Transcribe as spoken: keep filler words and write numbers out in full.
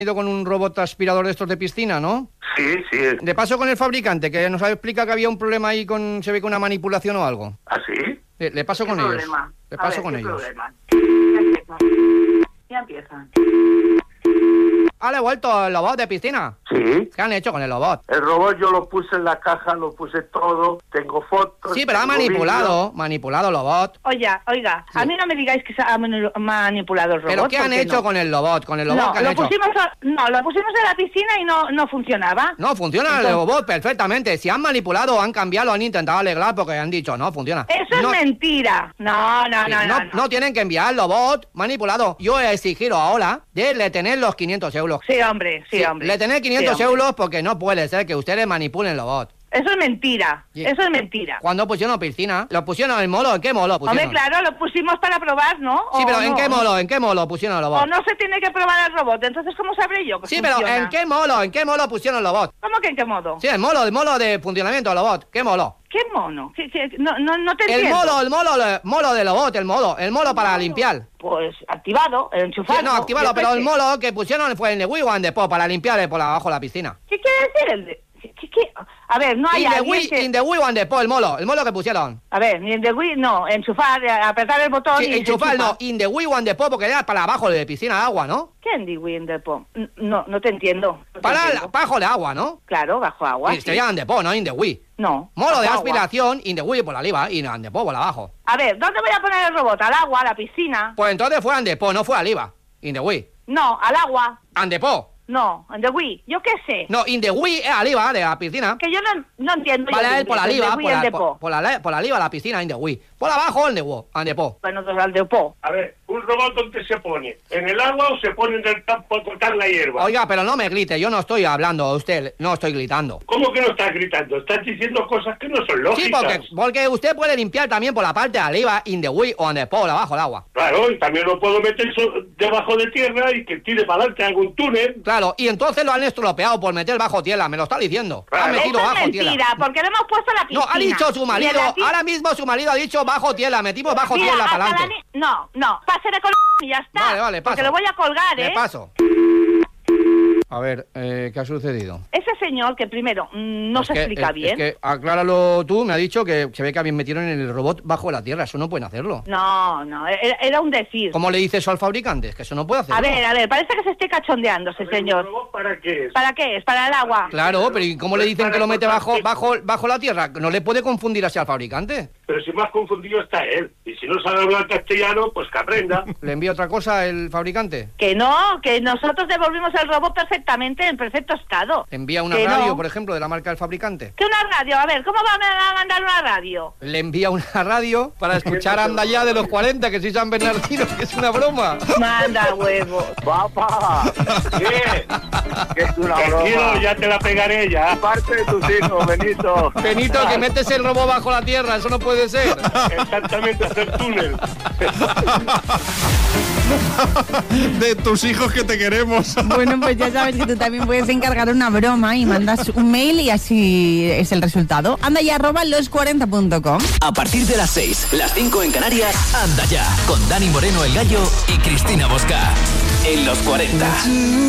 ido con un robot aspirador de estos de piscina, ¿no? Sí, sí. De paso con el fabricante, que nos explica que había un problema ahí con, se ve, con una manipulación o algo. ¿Ah, sí? Le, le paso con ellos. Problema? Le A paso ver, con ¿qué ellos. problema? Ya empiezan. Ya empiezan. ¿Ha devuelto el robot de piscina? Sí. ¿Qué han hecho con el robot? El robot yo lo puse en la caja, lo puse todo, tengo fotos. Sí, pero ha tengo manipulado, vídeos. manipulado el robot. Oiga, oiga, Sí. a mí no me digáis que se ha manu- manipulado el robot. ¿Pero qué han porque hecho no. con el robot? ¿Con el robot No, qué han lo hecho? pusimos a- no, lo pusimos en la piscina y no, no funcionaba. No, funciona el Entonces- robot perfectamente. Si han manipulado, han cambiado, han intentado arreglar porque han dicho, no, funciona. Eso no, es mentira. No, no, sí, no, no, no, no. no tienen que enviar el robot manipulado. Yo he exigido ahora de le tener los quinientos euros. Sí, hombre, sí, Sí, hombre. le tener quinientos Sí, hombre. euros porque no puede ser que ustedes manipulen el robot. Eso es mentira. Sí. Eso es mentira. Cuando pusieron piscina, lo pusieron en el molo, ¿en qué molo pusieron? Hombre, claro, lo pusimos para probar, ¿no? Sí, O pero ¿en no. qué molo? ¿En qué molo pusieron el O robot? no se tiene que probar el robot, entonces ¿cómo sabré yo que Sí, pero funciona? ¿en qué molo? ¿En qué molo pusieron el robot? ¿Cómo que en qué modo? Sí, el molo, el molo de funcionamiento del robot. ¿Qué molo? ¿Qué mono? ¿Qué- qué- No, no, no te El entiendo. molo, el molo, el molo del robot, el molo, el molo para limpiar. Pues activado, Sí, enchufado. no, activado, yo qué pero el sé. molo que pusieron fue en el Wii One Depot para limpiar por abajo la piscina. ¿Qué quiere decir el de...? ¿Qué, qué- qué? A ver, no hay In the alguien Wii, que... in the Wii One Depot, el molo, el molo que pusieron. A ver, ni en the Wii, no, enchufar, eh, apretar el botón Sí, y se enchufar, enchufa. no, in the Wii One Depot porque era para abajo de piscina de agua, ¿no? ¿Qué en the Wii en Depot? N- No, no te entiendo. No te Para entiendo. abajo de agua, ¿no? Claro, bajo agua. Sí, sí. sería en Depot, no in the Wii. No. Molo de bajo agua. aspiración, in the Wii por arriba y en Depot por abajo. A ver, ¿dónde voy a poner el robot? ¿Al agua, a la piscina? Pues entonces fue en Depot, no fue arriba. In the Wii. No, al agua. En Depot. No, en the Wii. Yo qué sé. No, in the Wii es arriba de la piscina. Que yo no, no entiendo. yo Vale, de él por inglés, arriba, en the Wii, por, en la, Depot. por, por la, por arriba la piscina, in the Wii. Por abajo, en the Wii, en Depot. Bueno, entonces al Depot. A ver, ¿un robot dónde se pone? ¿En el agua o se pone en el campo a cortar la hierba? Oiga, pero no me grite, yo no estoy hablando a usted, no estoy gritando. ¿Cómo que no estás gritando? Estás diciendo cosas que no son lógicas. Sí, porque, porque usted puede limpiar también por la parte de arriba, in the Wii o en Depot, abajo del agua. Claro, y también lo puedo meter so- debajo de tierra y que tire para adelante algún túnel. Claro, y entonces lo han estropeado por meter bajo tierra, me lo está diciendo. Claro. Han metido Eso es bajo mentira, tierra. porque le hemos puesto la piscina. No, ha dicho su marido, Y en la pi- ahora mismo su marido ha dicho bajo tierra, metimos bajo Mira, tierra hasta para la adelante. ni- No, no, pásele con y ya está. Vale, vale, paso. Porque lo voy a colgar, ¿eh? Me paso. A ver, eh, ¿qué ha sucedido? Ese señor que primero mm, no Es se que, explica es- bien. Es que acláralo tú, me ha dicho que se ve que habían metido en el robot bajo la tierra, eso no pueden hacerlo. No, no, era, era un decir. ¿Cómo le dice eso al fabricante? Es que eso no puede hacerlo. A ver, a ver, parece que se esté cachondeando ese A ver, ¿un señor. robot para qué es? ¿Para qué es? ¿Para el agua? Claro, pero ¿y cómo le dicen Para que lo mete cortar bajo, césped. bajo, bajo la tierra? No le puede confundir así al fabricante. Pero si más confundido está él. Y si no sabe hablar castellano, pues que aprenda. ¿Le envía otra cosa el fabricante? Que no, que nosotros devolvimos el robot perfectamente, en perfecto estado. ¿Le envía una Que radio, no. por ejemplo, de la marca del fabricante? ¿Qué una radio? A ver, ¿cómo van a mandar una radio? Le envía una radio para escuchar Anda Ya de los cuarenta, que soy San Bernardino, que es una broma. Manda huevo. Papá, ¿Qué? que es una Tranquilo, broma. ya te la pegaré ya. Parte de tus hijos, Benito. Benito, que metes el robo bajo la tierra, eso no puede ser. Exactamente, hacer túnel. De tus hijos que te queremos. Bueno, pues ya sabes que tú también puedes encargar una broma y mandas un mail y así es el resultado. Anda ya arroba los cuarenta punto com. A partir de las seis, las cinco en Canarias, Anda Ya, con Dani Moreno el Gallo y Cristina Bosca. En los cuarenta.